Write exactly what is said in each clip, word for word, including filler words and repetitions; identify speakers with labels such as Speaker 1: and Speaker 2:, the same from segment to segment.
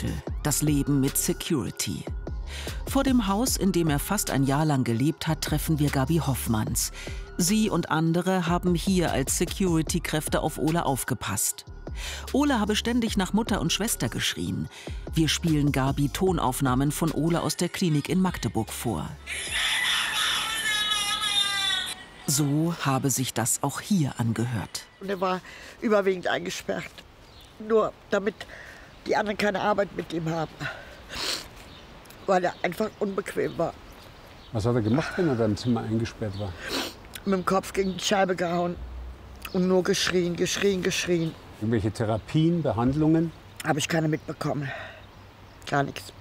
Speaker 1: Kapitel: Das Leben mit Security. Vor dem Haus, in dem er fast ein Jahr lang gelebt hat, treffen wir Gabi Hoffmanns. Sie und andere haben hier als Security-Kräfte auf Ole aufgepasst. Ole habe ständig nach Mutter und Schwester geschrien. Wir spielen Gabi Tonaufnahmen von Ole aus der Klinik in Magdeburg vor. So habe sich das auch hier angehört.
Speaker 2: Und er war überwiegend eingesperrt, nur damit die anderen keine Arbeit mit ihm haben, weil er einfach unbequem war.
Speaker 3: Was hat er gemacht, wenn er da im Zimmer eingesperrt war?
Speaker 2: Mit dem Kopf gegen die Scheibe gehauen und nur geschrien, geschrien, geschrien.
Speaker 3: Irgendwelche Therapien, Behandlungen?
Speaker 2: Habe ich keine mitbekommen. Gar nichts.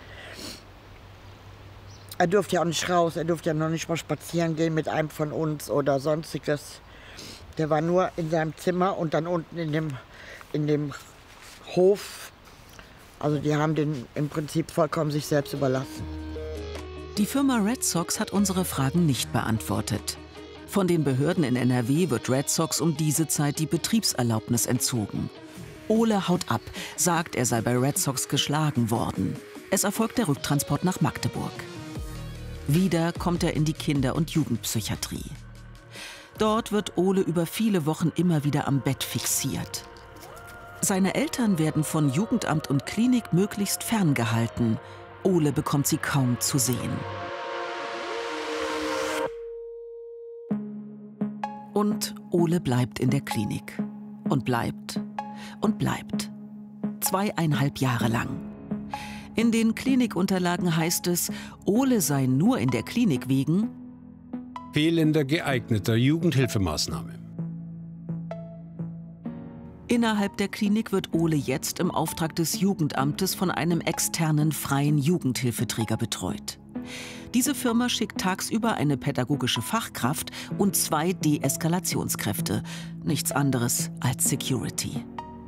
Speaker 2: Er durfte ja auch nicht raus, er durfte ja noch nicht mal spazieren gehen mit einem von uns oder sonstiges. Der war nur in seinem Zimmer und dann unten in dem, in dem Hof. Also die haben den im Prinzip vollkommen sich selbst überlassen.
Speaker 1: Die Firma Red Sox hat unsere Fragen nicht beantwortet. Von den Behörden in N R W wird Red Sox um diese Zeit die Betriebserlaubnis entzogen. Ole haut ab, sagt, er sei bei Red Sox geschlagen worden. Es erfolgt der Rücktransport nach Magdeburg. Wieder kommt er in die Kinder- und Jugendpsychiatrie. Dort wird Ole über viele Wochen immer wieder am Bett fixiert. Seine Eltern werden von Jugendamt und Klinik möglichst ferngehalten. Ole bekommt sie kaum zu sehen. Und Ole bleibt in der Klinik. Und bleibt. Und bleibt. Zweieinhalb Jahre lang. In den Klinikunterlagen heißt es, Ole sei nur in der Klinik wegen
Speaker 3: fehlender geeigneter Jugendhilfemaßnahme.
Speaker 1: Innerhalb der Klinik wird Ole jetzt im Auftrag des Jugendamtes von einem externen freien Jugendhilfeträger betreut. Diese Firma schickt tagsüber eine pädagogische Fachkraft und zwei Deeskalationskräfte. Nichts anderes als Security.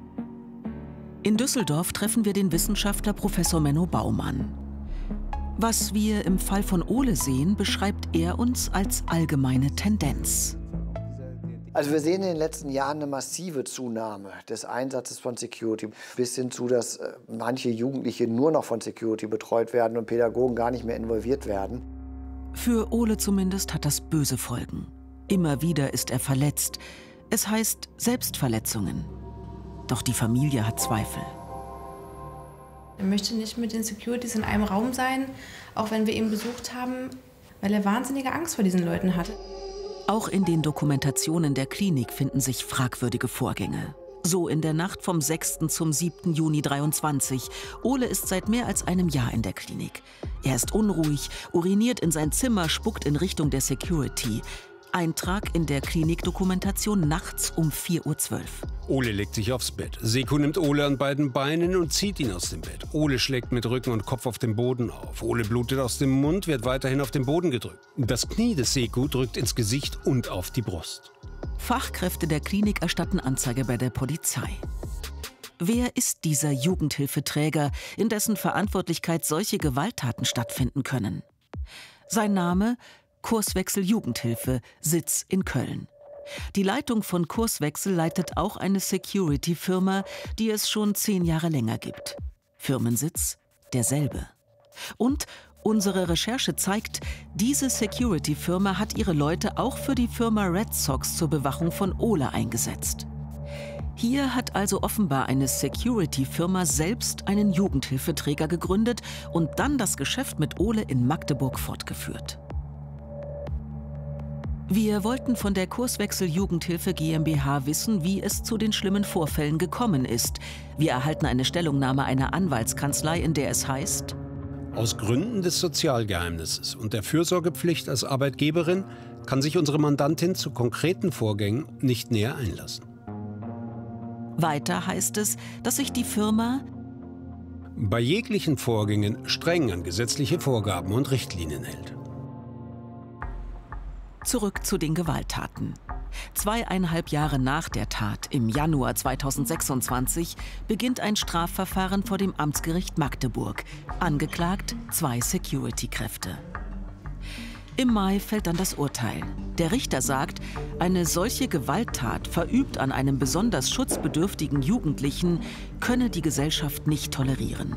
Speaker 1: In Düsseldorf treffen wir den Wissenschaftler Professor Menno Baumann. Was wir im Fall von Ole sehen, beschreibt er uns als allgemeine Tendenz.
Speaker 4: Also wir sehen in den letzten Jahren eine massive Zunahme des Einsatzes von Security, bis hin zu, dass manche Jugendliche nur noch von Security betreut werden und Pädagogen gar nicht mehr involviert werden.
Speaker 1: Für Ole zumindest hat das böse Folgen. Immer wieder ist er verletzt. Es heißt Selbstverletzungen. Doch die Familie hat Zweifel.
Speaker 5: Er möchte nicht mit den Securities in einem Raum sein, auch wenn wir ihn besucht haben, weil er wahnsinnige Angst vor diesen Leuten hatte.
Speaker 1: Auch in den Dokumentationen der Klinik finden sich fragwürdige Vorgänge. So in der Nacht vom sechsten zum siebten Juni dreiundzwanzig. Ole ist seit mehr als einem Jahr in der Klinik. Er ist unruhig, uriniert in sein Zimmer, spuckt in Richtung der Security. Eintrag in der Klinikdokumentation nachts um vier Uhr zwölf.
Speaker 3: Ole legt sich aufs Bett. Seko nimmt Ole an beiden Beinen und zieht ihn aus dem Bett. Ole schlägt mit Rücken und Kopf auf den Boden auf. Ole blutet aus dem Mund, wird weiterhin auf den Boden gedrückt. Das Knie des Seko drückt ins Gesicht und auf die Brust.
Speaker 1: Fachkräfte der Klinik erstatten Anzeige bei der Polizei. Wer ist dieser Jugendhilfeträger, in dessen Verantwortlichkeit solche Gewalttaten stattfinden können? Sein Name: Kurswechsel Jugendhilfe, Sitz in Köln. Die Leitung von Kurswechsel leitet auch eine Security-Firma, die es schon zehn Jahre länger gibt. Firmensitz derselbe. Und unsere Recherche zeigt, diese Security-Firma hat ihre Leute auch für die Firma Red Sox zur Bewachung von Ole eingesetzt. Hier hat also offenbar eine Security-Firma selbst einen Jugendhilfeträger gegründet und dann das Geschäft mit Ole in Magdeburg fortgeführt. Wir wollten von der Kurswechsel Jugendhilfe GmbH wissen, wie es zu den schlimmen Vorfällen gekommen ist. Wir erhalten eine Stellungnahme einer Anwaltskanzlei, in der es heißt:
Speaker 3: Aus Gründen des Sozialgeheimnisses und der Fürsorgepflicht als Arbeitgeberin kann sich unsere Mandantin zu konkreten Vorgängen nicht näher einlassen.
Speaker 1: Weiter heißt es, dass sich die Firma
Speaker 3: bei jeglichen Vorgängen streng an gesetzliche Vorgaben und Richtlinien hält.
Speaker 1: Zurück zu den Gewalttaten. Zweieinhalb Jahre nach der Tat, im Januar zweitausendsechsundzwanzig, beginnt ein Strafverfahren vor dem Amtsgericht Magdeburg. Angeklagt zwei Security-Kräfte. Im Mai fällt dann das Urteil. Der Richter sagt, eine solche Gewalttat, verübt an einem besonders schutzbedürftigen Jugendlichen, könne die Gesellschaft nicht tolerieren.